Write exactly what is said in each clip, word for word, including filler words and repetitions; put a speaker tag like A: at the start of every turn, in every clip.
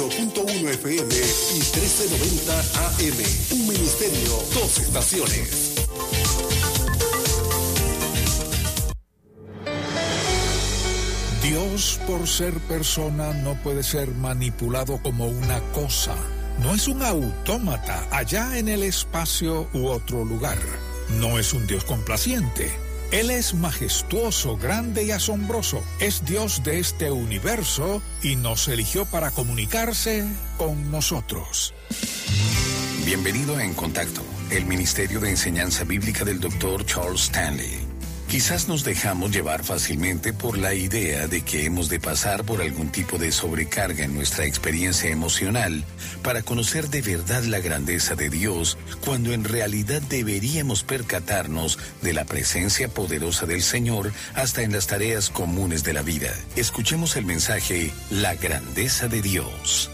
A: ocho punto uno F M y trece noventa A M. Un ministerio, dos estaciones.
B: Dios, por ser persona, no puede ser manipulado como una cosa. No es un autómata allá en el espacio u otro lugar. No es un Dios complaciente. Él es majestuoso, grande y asombroso. Es Dios de este universo y nos eligió para comunicarse con nosotros.
C: Bienvenido a En Contacto, el Ministerio de Enseñanza Bíblica del doctor Charles Stanley. Quizás nos dejamos llevar fácilmente por la idea de que hemos de pasar por algún tipo de sobrecarga en nuestra experiencia emocional para conocer de verdad la grandeza de Dios, cuando en realidad deberíamos percatarnos de la presencia poderosa del Señor hasta en las tareas comunes de la vida. Escuchemos el mensaje, La grandeza de Dios.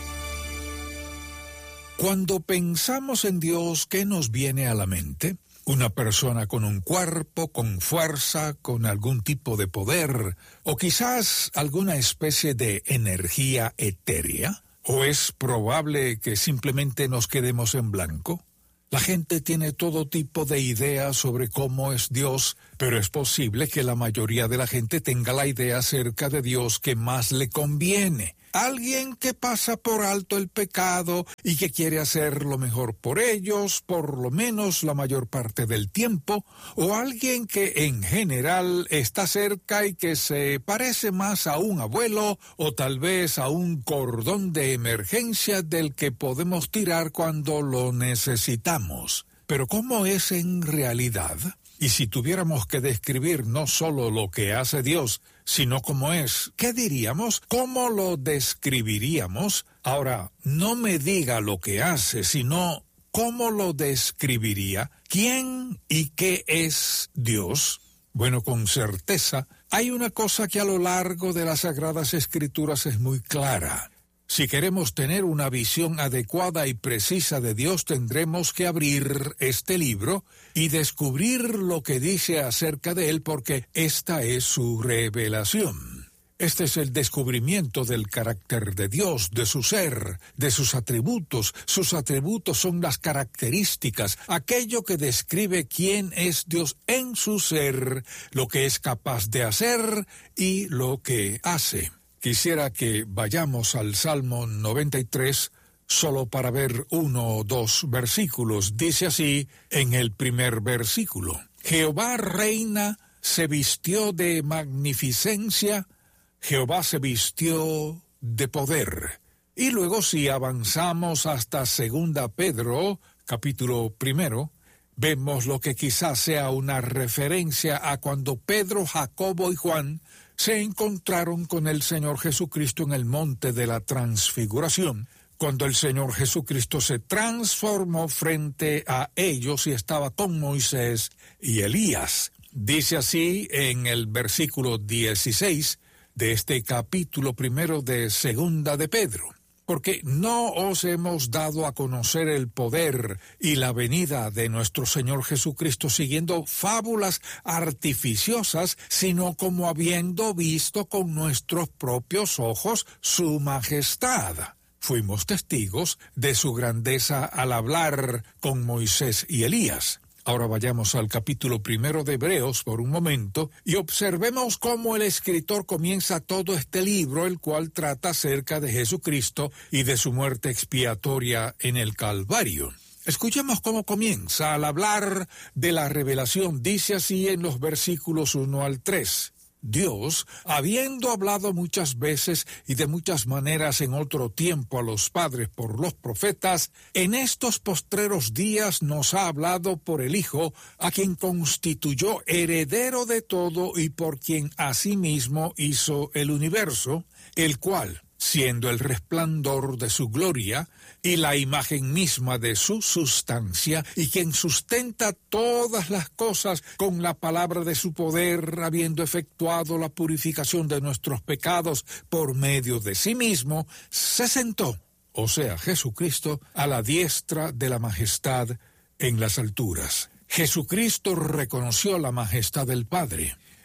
B: Cuando pensamos en Dios, ¿qué nos viene a la mente? Una persona con un cuerpo, con fuerza, con algún tipo de poder, o quizás alguna especie de energía etérea. ¿O es probable que simplemente nos quedemos en blanco? La gente tiene todo tipo de ideas sobre cómo es Dios, pero es posible que la mayoría de la gente tenga la idea acerca de Dios que más le conviene. Alguien que pasa por alto el pecado y que quiere hacer lo mejor por ellos, por lo menos la mayor parte del tiempo, o alguien que en general está cerca y que se parece más a un abuelo o tal vez a un cordón de emergencia del que podemos tirar cuando lo necesitamos. Pero ¿cómo es en realidad? Y si tuviéramos que describir no solo lo que hace Dios, sino cómo es, ¿qué diríamos? ¿Cómo lo describiríamos? Ahora, no me diga lo que hace, sino ¿cómo lo describiría? ¿Quién y qué es Dios? Bueno, con certeza, hay una cosa que a lo largo de las Sagradas Escrituras es muy clara. Si queremos tener una visión adecuada y precisa de Dios, tendremos que abrir este libro y descubrir lo que dice acerca de él, porque esta es su revelación. Este es el descubrimiento del carácter de Dios, de su ser, de sus atributos. Sus atributos son las características, aquello que describe quién es Dios en su ser, lo que es capaz de hacer y lo que hace. Quisiera que vayamos al Salmo noventa y tres solo para ver uno o dos versículos. Dice así en el primer versículo: Jehová reina, se vistió de magnificencia, Jehová se vistió de poder. Y luego si avanzamos hasta segunda Pedro, capítulo primero, vemos lo que quizás sea una referencia a cuando Pedro, Jacobo y Juan se encontraron con el Señor Jesucristo en el monte de la transfiguración, cuando el Señor Jesucristo se transformó frente a ellos y estaba con Moisés y Elías. Dice así en el versículo dieciséis de este capítulo primero de segunda de Pedro: porque no os hemos dado a conocer el poder y la venida de nuestro Señor Jesucristo siguiendo fábulas artificiosas, sino como habiendo visto con nuestros propios ojos su majestad. Fuimos testigos de su grandeza al hablar con Moisés y Elías. Ahora vayamos al capítulo primero de Hebreos por un momento y observemos cómo el escritor comienza todo este libro, el cual trata acerca de Jesucristo y de su muerte expiatoria en el Calvario. Escuchemos cómo comienza al hablar de la revelación. Dice así en los versículos uno al tres. Dios, habiendo hablado muchas veces y de muchas maneras en otro tiempo a los padres por los profetas, en estos postreros días nos ha hablado por el Hijo, a quien constituyó heredero de todo y por quien asimismo hizo el universo, el cual, siendo el resplandor de su gloria y la imagen misma de su sustancia, y quien sustenta todas las cosas con la palabra de su poder, habiendo efectuado la purificación de nuestros pecados por medio de sí mismo, se sentó, o sea, Jesucristo, a la diestra de la majestad en las alturas. Jesucristo reconoció la majestad del Padre.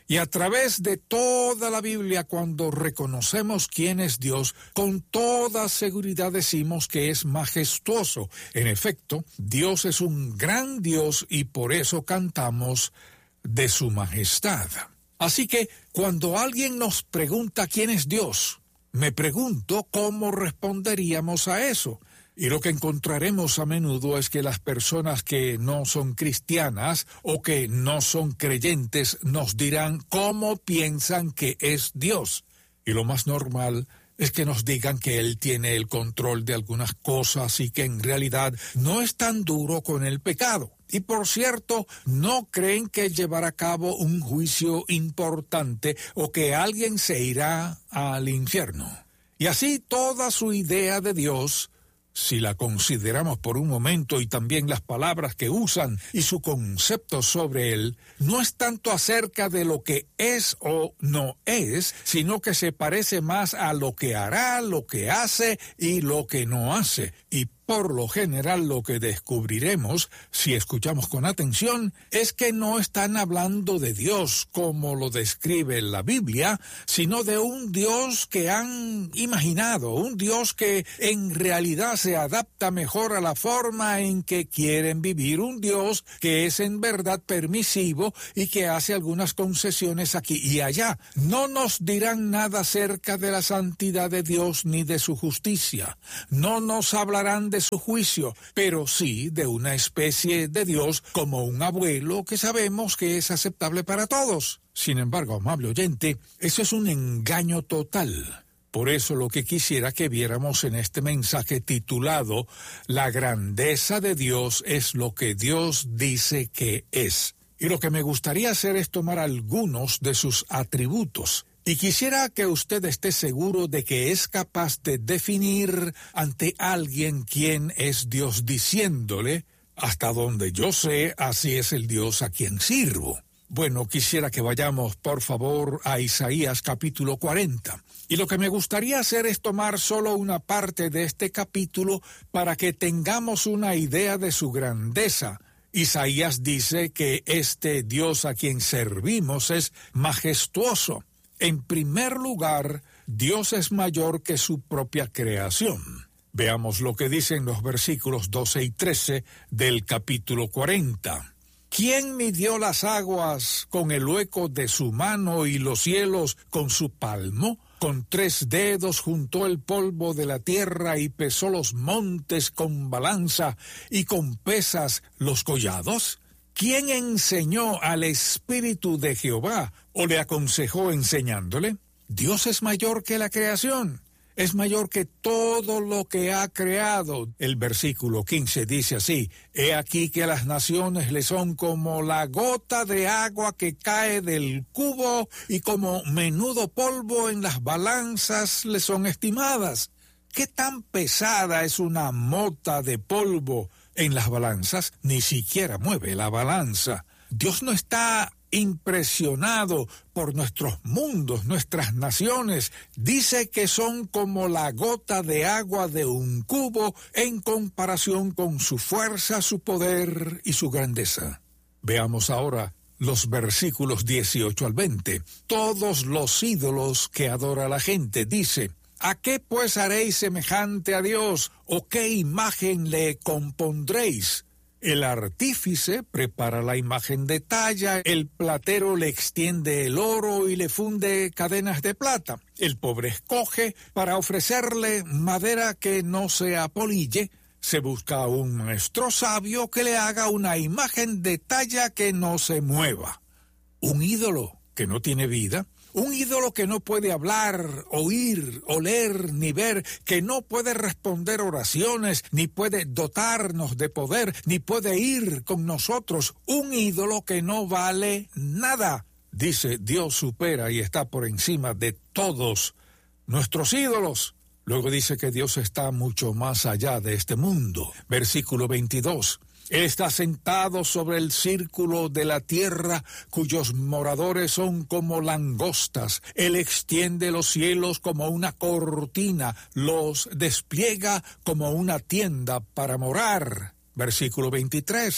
B: Y a través de toda la Biblia, cuando reconocemos quién es Dios, con toda seguridad decimos que es majestuoso. En efecto, Dios es un gran Dios y por eso cantamos de su majestad. Así que, cuando alguien nos pregunta quién es Dios, me pregunto cómo responderíamos a eso. Y lo que encontraremos a menudo es que las personas que no son cristianas o que no son creyentes nos dirán cómo piensan que es Dios. Y lo más normal es que nos digan que Él tiene el control de algunas cosas y que en realidad no es tan duro con el pecado. Y por cierto, no creen que llevará a cabo un juicio importante o que alguien se irá al infierno. Y así toda su idea de Dios, si la consideramos por un momento, y también las palabras que usan y su concepto sobre él, no es tanto acerca de lo que es o no es, sino que se parece más a lo que hará, lo que hace y lo que no hace. Y por lo general lo que descubriremos, si escuchamos con atención, es que no están hablando de Dios como lo describe la Biblia, sino de un Dios que han imaginado, un Dios que en realidad se adapta mejor a la forma en que quieren vivir, un Dios que es en verdad permisivo y que hace algunas concesiones aquí y allá. No nos dirán nada acerca de la santidad de Dios ni de su justicia. No nos hablarán de de su juicio, pero sí de una especie de Dios como un abuelo que sabemos que es aceptable para todos. Sin embargo, amable oyente, eso es un engaño total. Por eso lo que quisiera que viéramos en este mensaje titulado La grandeza de Dios es lo que Dios dice que es. Y lo que me gustaría hacer es tomar algunos de sus atributos. Y quisiera que usted esté seguro de que es capaz de definir ante alguien quién es Dios, diciéndole, hasta donde yo sé, así es el Dios a quien sirvo. Bueno, quisiera que vayamos, por favor, a Isaías capítulo cuarenta. Y lo que me gustaría hacer es tomar solo una parte de este capítulo para que tengamos una idea de su grandeza. Isaías dice que este Dios a quien servimos es majestuoso. En primer lugar, Dios es mayor que su propia creación. Veamos lo que dicen los versículos doce y trece del capítulo cuarenta. ¿Quién midió las aguas con el hueco de su mano y los cielos con su palmo? Con tres dedos juntó el polvo de la tierra y pesó los montes con balanza y con pesas los collados. ¿Quién enseñó al Espíritu de Jehová o le aconsejó enseñándole? Dios es mayor que la creación, es mayor que todo lo que ha creado. El versículo quince dice así: He aquí que las naciones le son como la gota de agua que cae del cubo y como menudo polvo en las balanzas le son estimadas. ¿Qué tan pesada es una mota de polvo en las balanzas? Ni siquiera mueve la balanza. Dios no está impresionado por nuestros mundos, nuestras naciones. Dice que son como la gota de agua de un cubo en comparación con su fuerza, su poder y su grandeza. Veamos ahora los versículos dieciocho al veinte. Todos los ídolos que adora la gente, dice: ¿A qué pues haréis semejante a Dios? ¿O qué imagen le compondréis? El artífice prepara la imagen de talla, el platero le extiende el oro y le funde cadenas de plata. El pobre escoge para ofrecerle madera que no se apolille. Se busca a un maestro sabio que le haga una imagen de talla que no se mueva. Un ídolo que no tiene vida. Un ídolo que no puede hablar, oír, oler, ni ver, que no puede responder oraciones, ni puede dotarnos de poder, ni puede ir con nosotros. Un ídolo que no vale nada. Dice, Dios supera y está por encima de todos nuestros ídolos. Luego dice que Dios está mucho más allá de este mundo. Versículo veintidós. Él está sentado sobre el círculo de la tierra, cuyos moradores son como langostas. Él extiende los cielos como una cortina, los despliega como una tienda para morar. Versículo veintitrés.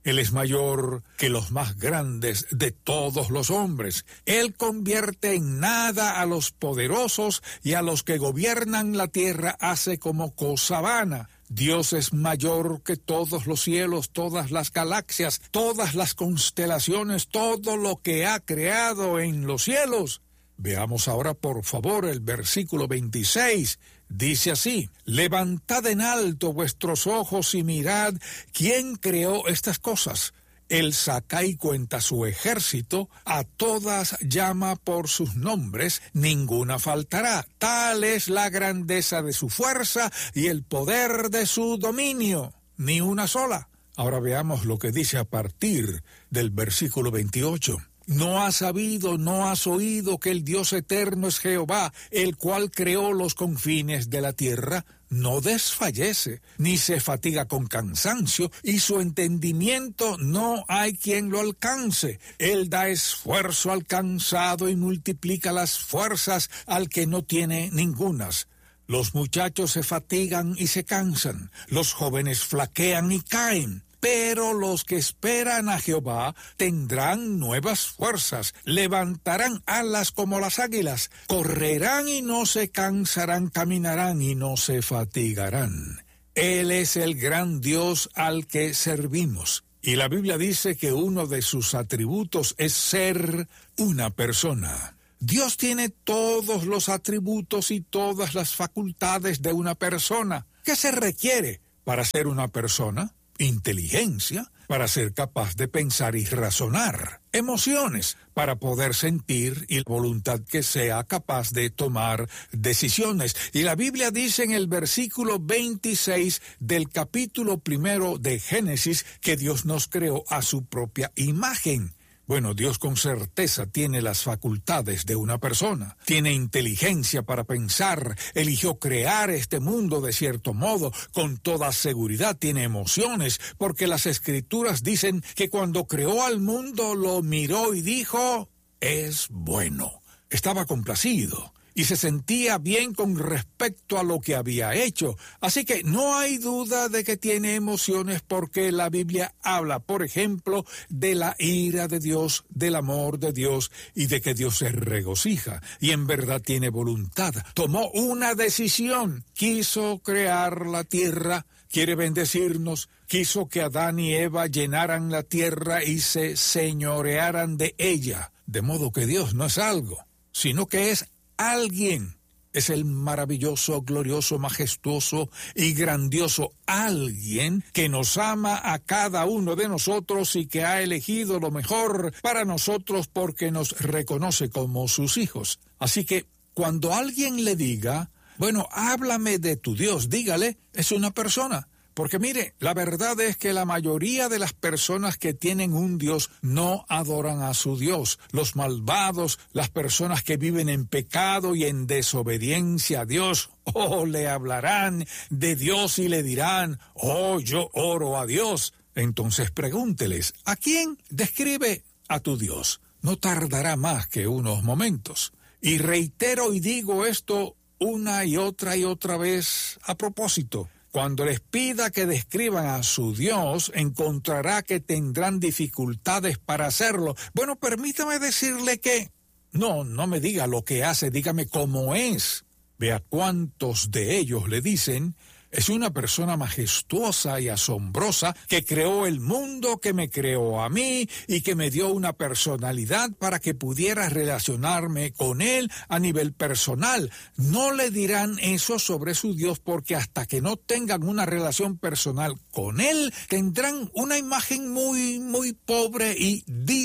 B: Él es mayor que los más grandes de todos los hombres. Él convierte en nada a los poderosos y a los que gobiernan la tierra hace como cosa vana. Dios es mayor que todos los cielos, todas las galaxias, todas las constelaciones, todo lo que ha creado en los cielos. Veamos ahora, por favor, el versículo veintiséis. Dice así: levantad en alto vuestros ojos y mirad quién creó estas cosas. Él saca y cuenta su ejército, a todas llama por sus nombres, ninguna faltará. Tal es la grandeza de su fuerza y el poder de su dominio, ni una sola. Ahora veamos lo que dice a partir del versículo veintiocho. ¿No has sabido, no has oído que el Dios eterno es Jehová, el cual creó los confines de la tierra? No desfallece, ni se fatiga con cansancio, y su entendimiento no hay quien lo alcance. Él da esfuerzo al cansado y multiplica las fuerzas al que no tiene ningunas. Los muchachos se fatigan y se cansan, los jóvenes flaquean y caen. Pero los que esperan a Jehová tendrán nuevas fuerzas, levantarán alas como las águilas, correrán y no se cansarán, caminarán y no se fatigarán. Él es el gran Dios al que servimos. Y la Biblia dice que uno de sus atributos es ser una persona. Dios tiene todos los atributos y todas las facultades de una persona. ¿Qué se requiere para ser una persona? Inteligencia para ser capaz de pensar y razonar, emociones para poder sentir y voluntad que sea capaz de tomar decisiones. Y la Biblia dice en el versículo veintiséis del capítulo primero de Génesis que Dios nos creó a su propia imagen. Bueno, Dios con certeza tiene las facultades de una persona, tiene inteligencia para pensar, eligió crear este mundo de cierto modo, con toda seguridad tiene emociones, porque las Escrituras dicen que cuando creó al mundo lo miró y dijo, es bueno. Estaba complacido y se sentía bien con respecto a lo que había hecho. Así que no hay duda de que tiene emociones porque la Biblia habla, por ejemplo, de la ira de Dios, del amor de Dios y de que Dios se regocija. Y en verdad tiene voluntad. Tomó una decisión. Quiso crear la tierra, quiere bendecirnos. Quiso que Adán y Eva llenaran la tierra y se señorearan de ella. De modo que Dios no es algo, sino que es alguien. Es el maravilloso, glorioso, majestuoso y grandioso alguien que nos ama a cada uno de nosotros y que ha elegido lo mejor para nosotros porque nos reconoce como sus hijos. Así que cuando alguien le diga, bueno, háblame de tu Dios, dígale, es una persona. Porque mire, la verdad es que la mayoría de las personas que tienen un Dios no adoran a su Dios. Los malvados, las personas que viven en pecado y en desobediencia a Dios, oh, le hablarán de Dios y le dirán, oh, yo oro a Dios. Entonces pregúnteles, ¿a quién describe a tu Dios? No tardará más que unos momentos. Y reitero y digo esto una y otra y otra vez a propósito. Cuando les pida que describan a su Dios, encontrará que tendrán dificultades para hacerlo. Bueno, permítame decirle que... No, no me diga lo que hace, dígame cómo es. Vea cuántos de ellos le dicen... Es una persona majestuosa y asombrosa que creó el mundo, que me creó a mí y que me dio una personalidad para que pudiera relacionarme con él a nivel personal. No le dirán eso sobre su Dios porque hasta que no tengan una relación personal con él, tendrán una imagen muy, muy pobre y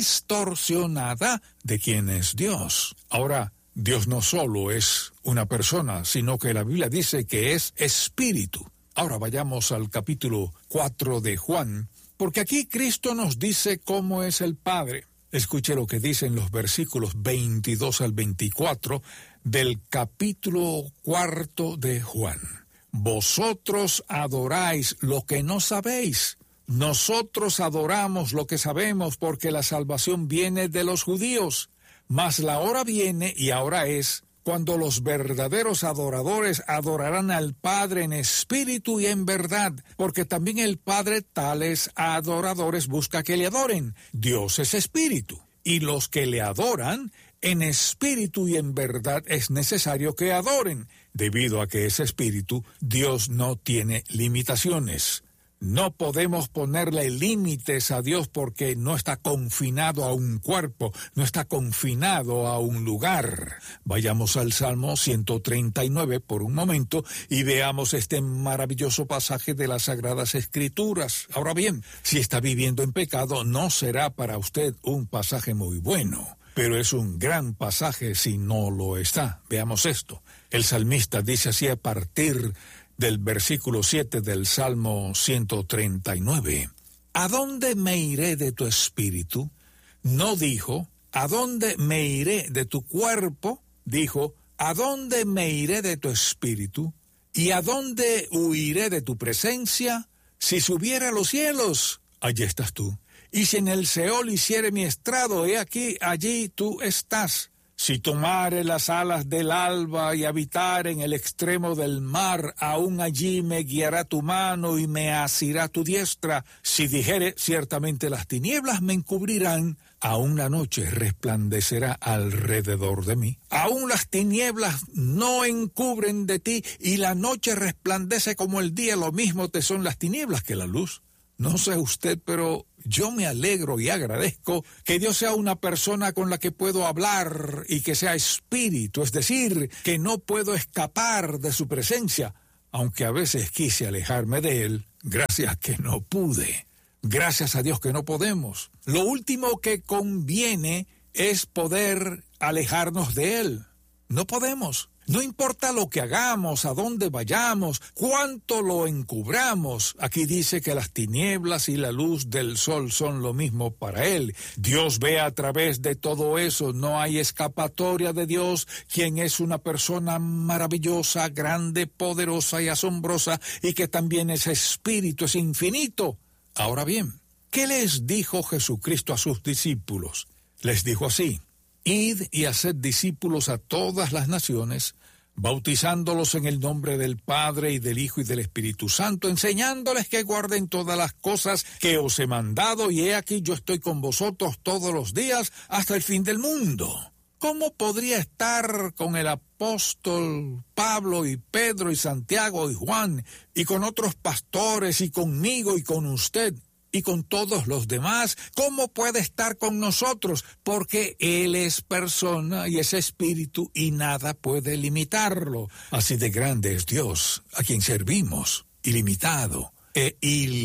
B: distorsionada de quién es Dios. Ahora, Dios no solo es una persona, sino que la Biblia dice que es espíritu. Ahora vayamos al capítulo cuatro de Juan, porque aquí Cristo nos dice cómo es el Padre. Escuche lo que dicen los versículos veintidós al veinticuatro del capítulo cuarto de Juan. Vosotros adoráis lo que no sabéis. Nosotros adoramos lo que sabemos porque la salvación viene de los judíos. Mas la hora viene y ahora es cuando los verdaderos adoradores adorarán al Padre en espíritu y en verdad, porque también el Padre tales adoradores busca que le adoren. Dios es espíritu, y los que le adoran en espíritu y en verdad es necesario que adoren. Debido a que es espíritu, Dios no tiene limitaciones. No podemos ponerle límites a Dios porque no está confinado a un cuerpo, no está confinado a un lugar. Vayamos al Salmo ciento treinta y nueve por un momento y veamos este maravilloso pasaje de las Sagradas Escrituras. Ahora bien, si está viviendo en pecado, no será para usted un pasaje muy bueno, pero es un gran pasaje si no lo está. Veamos esto. El salmista dice así a partir del versículo siete del Salmo ciento treinta y nueve. ¿A dónde me iré de tu espíritu? No dijo, ¿a dónde me iré de tu cuerpo? Dijo, ¿a dónde me iré de tu espíritu? ¿Y a dónde huiré de tu presencia? Si subiera a los cielos, allí estás tú. Y si en el Seol hiciere mi estrado, he aquí, allí tú estás. Si tomare las alas del alba y habitar en el extremo del mar, aún allí me guiará tu mano y me asirá tu diestra. Si dijere, ciertamente las tinieblas me encubrirán, aún la noche resplandecerá alrededor de mí. Aún las tinieblas no encubren de ti, y la noche resplandece como el día, lo mismo te son las tinieblas que la luz. No sé usted, pero yo me alegro y agradezco que Dios sea una persona con la que puedo hablar y que sea espíritu, es decir, que no puedo escapar de su presencia, aunque a veces quise alejarme de él, gracias que no pude, gracias a Dios que no podemos. Lo último que conviene es poder alejarnos de él. No podemos. No importa lo que hagamos, a dónde vayamos, cuánto lo encubramos. Aquí dice que las tinieblas y la luz del sol son lo mismo para él. Dios ve a través de todo eso. No hay escapatoria de Dios, quien es una persona maravillosa, grande, poderosa y asombrosa, y que también es espíritu, es infinito. Ahora bien, ¿qué les dijo Jesucristo a sus discípulos? Les dijo así: Id y haced discípulos a todas las naciones, bautizándolos en el nombre del Padre y del Hijo y del Espíritu Santo, enseñándoles que guarden todas las cosas que os he mandado, y he aquí yo estoy con vosotros todos los días hasta el fin del mundo. ¿Cómo podría estar con el apóstol Pablo y Pedro y Santiago y Juan y con otros pastores y conmigo y con usted y con todos los demás? ¿Cómo puede estar con nosotros? Porque Él es persona y es espíritu y nada puede limitarlo. Así de grande es Dios, a quien servimos, ilimitado e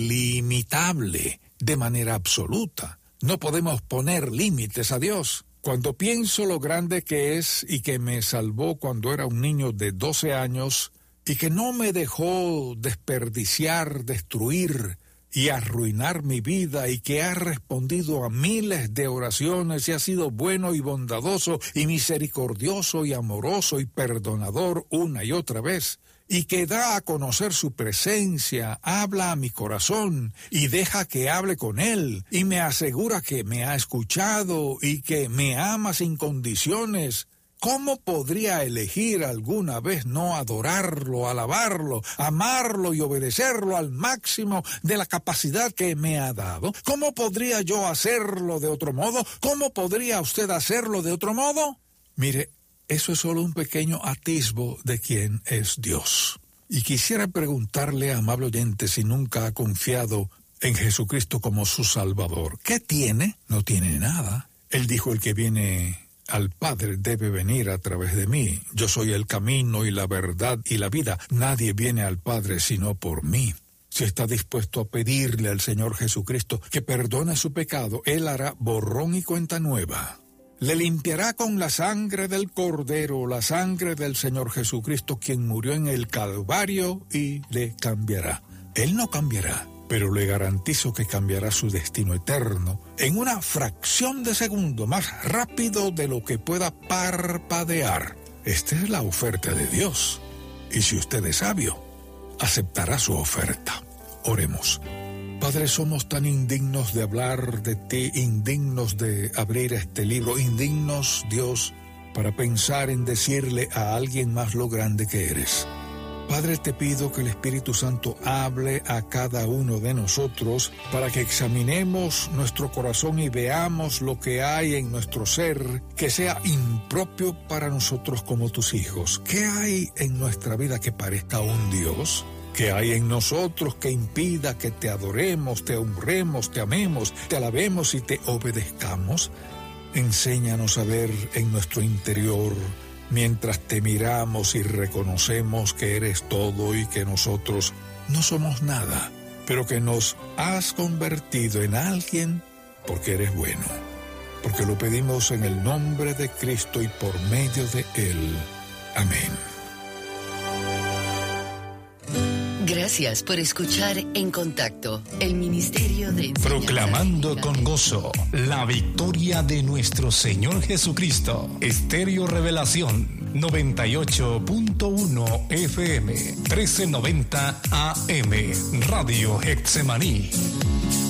B: ilimitable, de manera absoluta. No podemos poner límites a Dios. Cuando pienso lo grande que es y que me salvó cuando era un niño de doce años y que no me dejó desperdiciar, destruir y arruinar mi vida, y que ha respondido a miles de oraciones y ha sido bueno y bondadoso y misericordioso y amoroso y perdonador una y otra vez, y que da a conocer su presencia, habla a mi corazón y deja que hable con él, y me asegura que me ha escuchado y que me ama sin condiciones. ¿Cómo podría elegir alguna vez no adorarlo, alabarlo, amarlo y obedecerlo al máximo de la capacidad que me ha dado? ¿Cómo podría yo hacerlo de otro modo? ¿Cómo podría usted hacerlo de otro modo? Mire, eso es solo un pequeño atisbo de quién es Dios. Y quisiera preguntarle, amable oyente, si nunca ha confiado en Jesucristo como su Salvador. ¿Qué tiene? No tiene nada. Él dijo: el que viene al Padre debe venir a través de mí. Yo soy el camino y la verdad y la vida. Nadie viene al Padre sino por mí. Si está dispuesto a pedirle al Señor Jesucristo que perdone su pecado, Él hará borrón y cuenta nueva. Le limpiará con la sangre del Cordero, la sangre del Señor Jesucristo, quien murió en el Calvario, y le cambiará. Él no cambiará, pero le garantizo que cambiará su destino eterno en una fracción de segundo, más rápido de lo que pueda parpadear. Esta es la oferta de Dios, y si usted es sabio, aceptará su oferta. Oremos. Padre, somos tan indignos de hablar de ti, indignos de abrir este libro, indignos, Dios, para pensar en decirle a alguien más lo grande que eres. Padre, te pido que el Espíritu Santo hable a cada uno de nosotros para que examinemos nuestro corazón y veamos lo que hay en nuestro ser que sea impropio para nosotros como tus hijos. ¿Qué hay en nuestra vida que parezca un Dios? ¿Qué hay en nosotros que impida que te adoremos, te honremos, te amemos, te alabemos y te obedezcamos? Enséñanos a ver en nuestro interior mientras te miramos y reconocemos que eres todo y que nosotros no somos nada, pero que nos has convertido en alguien porque eres bueno. Porque lo pedimos en el nombre de Cristo y por medio de Él. Amén.
D: Gracias por escuchar En Contacto, el Ministerio de Enseñanza
E: Proclamando
D: Bíblica.
E: con gozo la victoria de nuestro Señor Jesucristo. Estéreo Revelación noventa y ocho punto uno F M, trece noventa A M, Radio Getsemaní.